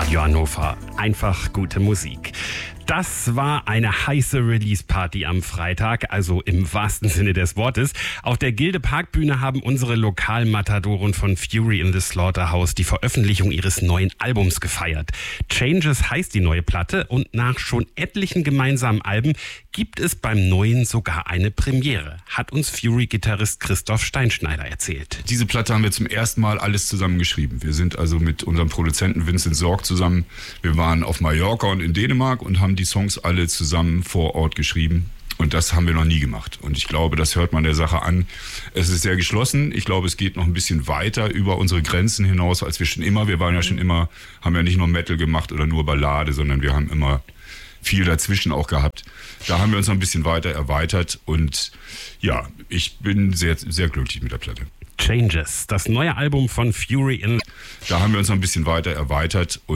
Radio Hannover. Einfach gute Musik. Das war eine heiße Release-Party am Freitag, also im wahrsten Sinne des Wortes. Auf der Gilde Parkbühne haben unsere Lokalmatadoren von Fury in the Slaughterhouse die Veröffentlichung ihres neuen Albums gefeiert. Changes heißt die neue Platte und nach schon etlichen gemeinsamen Alben gibt es beim neuen sogar eine Premiere, hat uns Fury-Gitarrist Christoph Steinschneider erzählt. Diese Platte haben wir zum ersten Mal alles zusammen geschrieben. Wir sind also mit unserem Produzenten Vincent Sorg zusammen. Wir waren auf Mallorca und in Dänemark und haben die Songs alle zusammen vor Ort geschrieben. Und das haben wir noch nie gemacht. Und ich glaube, das hört man der Sache an. Es ist sehr geschlossen. Ich glaube, es geht noch ein bisschen weiter über unsere Grenzen hinaus, als wir schon immer. Wir waren ja schon immer, haben ja nicht nur Metal gemacht oder nur Ballade, sondern wir haben immer viel dazwischen auch gehabt. Da haben wir uns noch ein bisschen weiter erweitert. Und ja, ich bin sehr, sehr glücklich mit der Platte. Changes, das neue Album von Fury in... Da haben wir uns noch ein bisschen weiter erweitert.